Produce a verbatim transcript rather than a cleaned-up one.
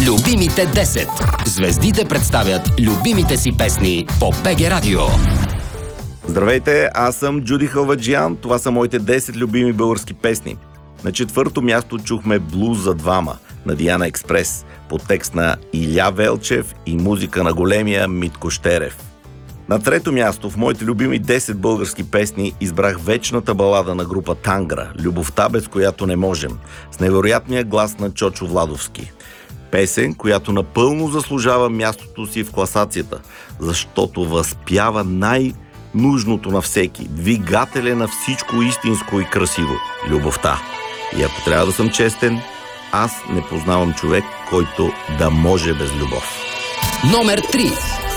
Любимите десет. Звездите представят любимите си песни по БГ Радио. Здравейте, аз съм Джуди Халваджиян. Това са моите десет любими български песни. На четвърто място чухме Блуз за двама на Диана Експрес по текст на Иля Велчев и музика на големия Митко Щерев. На трето място в моите любими десет български песни избрах вечната балада на група Тангра «Любовта, без която не можем», с невероятния глас на Чочо Владовски. Песен, която напълно заслужава мястото си в класацията, защото възпява най-нужното на всеки, двигателя на всичко истинско и красиво – любовта. И ако трябва да съм честен, аз не познавам човек, който да може без любов. Номер три.